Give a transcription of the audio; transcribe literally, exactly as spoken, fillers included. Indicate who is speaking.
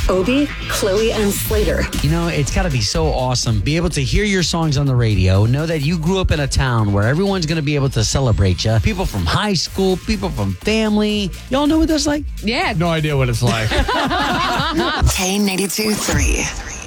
Speaker 1: Obi, Chloe, and Slater.
Speaker 2: You know, it's got to be so awesome. Be able to hear your songs on the radio. Know that you grew up in a town where everyone's going to be able to celebrate you. People from high school, people from family. Y'all know what that's like?
Speaker 3: Yeah.
Speaker 4: No idea what it's like.
Speaker 1: K ninety-two three.